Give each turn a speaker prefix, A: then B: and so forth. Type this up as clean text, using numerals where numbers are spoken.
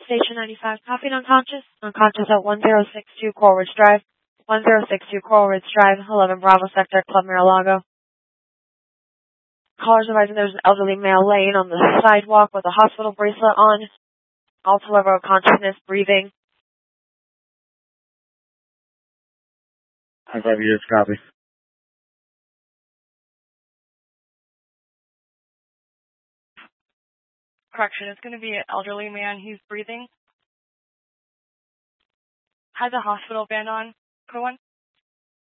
A: Station 95, coffee and unconscious. Unconscious at 1062 Coleridge Drive. 1062 Coleridge Drive, 11 Bravo Sector, Club Mar-a-Lago. Callers advising there's an elderly male laying on the sidewalk with a hospital bracelet on. Also level of consciousness, breathing.
B: I 5 years, copy.
C: Correction, it's going to be an elderly man. He's breathing. Has a hospital band on. Put one.